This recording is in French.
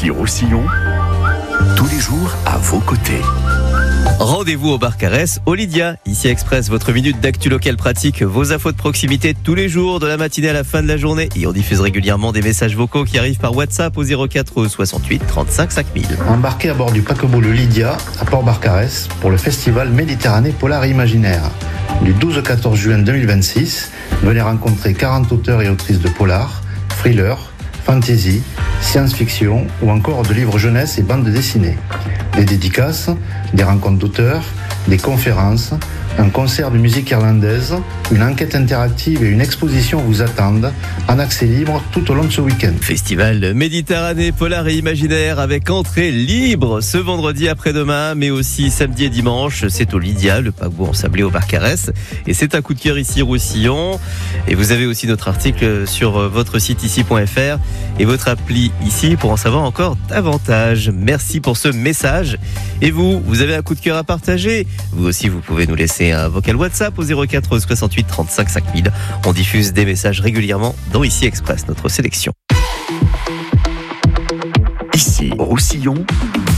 Ici Roussillon, tous les jours à vos côtés. Rendez-vous au bar Caresse, au Lydia. Ici Express, votre minute d'actu locale pratique, vos infos de proximité tous les jours, de la matinée à la fin de la journée. Et on diffuse régulièrement des messages vocaux qui arrivent par WhatsApp au 04 68 35 5000. Embarquez à bord du paquebot Le Lydia à Port-Barcarès pour le festival Méditerranée Polar et Imaginaire. Du 12 au 14 juin 2026, venez rencontrer 40 auteurs et autrices de polar, thriller, fantasy, science-fiction ou encore de livres jeunesse et bandes dessinées. Des dédicaces, des rencontres d'auteurs, des conférences, un concert de musique irlandaise, une enquête interactive et une exposition vous attendent en accès libre tout au long de ce week-end. Festival Méditerranée Polar et Imaginaire avec entrée libre ce vendredi après-demain, mais aussi samedi et dimanche. C'est au Lydia, le paquebot ensablé au bar Caresse. Et c'est un coup de cœur ici Roussillon. Et vous avez aussi notre article sur votre site ici.fr et votre appli ici pour en savoir encore davantage. Merci pour ce message. Et vous avez un coup de cœur à partager? Vous aussi, vous pouvez nous laisser un vocal WhatsApp au 04 68 35 5000. On diffuse des messages régulièrement dans Ici Express, notre sélection. Ici Roussillon,